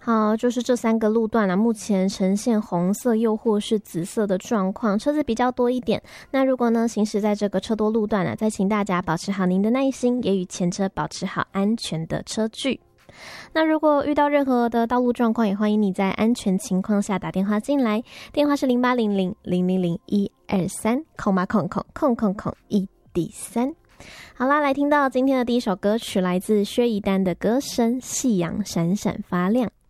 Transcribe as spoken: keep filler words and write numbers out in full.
好，就是这三个路段啊，目前呈现红色又或是紫色的状况，车子比较多一点。那如果呢行驶在这个车多路段啊，再请大家保持好您的耐心，也与前车保持好安全的车距。那如果遇到任何的道路状况，也欢迎你在安全情况下打电话进来，电话是零八零零零零零一二三空八空空空空空一第三。好啦，来听到今天的第一首歌曲，来自薛逸丹的歌声《夕阳闪闪发亮》。